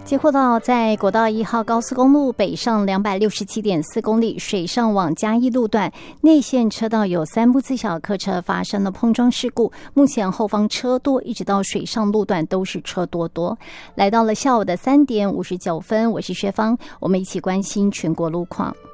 接获到，在国道1号高速公路北上267.4公里水上往嘉义路段内线车道有3部自小客车发生了碰撞事故，目前后方车多，一直到水上路段都是车多。来到了下午的3点59分，我是薛芳，我们一起关心全国路况。